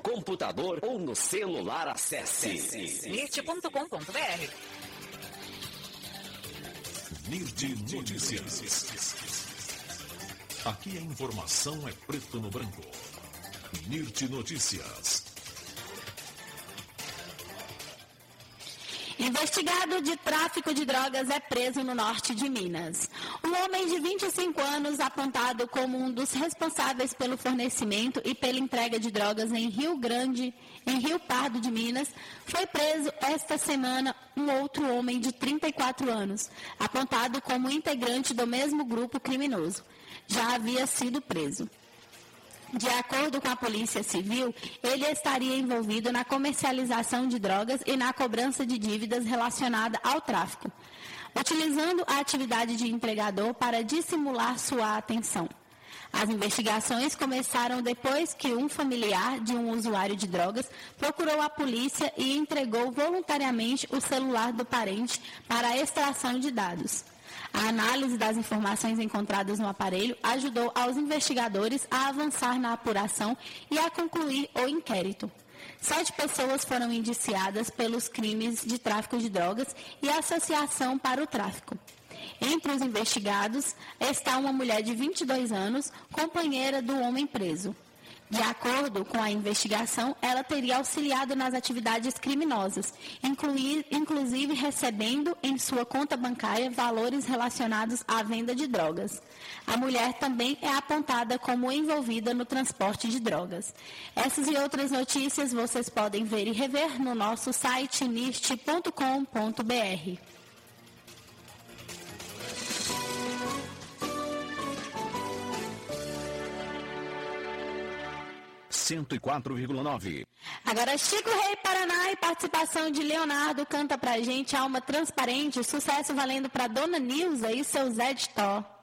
computador ou no celular. Acesse NIRT.com.br. NIRT Notícias. Aqui a informação é preto no branco. NIRT Notícias. Investigado de tráfico de drogas é preso no norte de Minas. Um homem de 25 anos, apontado como um dos responsáveis pelo fornecimento e pela entrega de drogas em Rio Pardo de Minas, foi preso esta semana um outro homem de 34 anos, apontado como integrante do mesmo grupo criminoso. Já havia sido preso. De acordo com a Polícia Civil, ele estaria envolvido na comercialização de drogas e na cobrança de dívidas relacionada ao tráfico, utilizando a atividade de entregador para dissimular sua atenção. As investigações começaram depois que um familiar de um usuário de drogas procurou a polícia e entregou voluntariamente o celular do parente para a extração de dados. A análise das informações encontradas no aparelho ajudou aos investigadores a avançar na apuração e a concluir o inquérito. 7 pessoas foram indiciadas pelos crimes de tráfico de drogas e associação para o tráfico. Entre os investigados está uma mulher de 22 anos, companheira do homem preso. De acordo com a investigação, ela teria auxiliado nas atividades criminosas, inclusive recebendo em sua conta bancária valores relacionados à venda de drogas. A mulher também é apontada como envolvida no transporte de drogas. Essas e outras notícias vocês podem ver e rever no nosso site nirte.com.br. 104,9. Agora, Chico Rei Paraná e participação de Leonardo canta pra gente Alma Transparente, sucesso valendo pra Dona Nilza e seu Zé de Tó.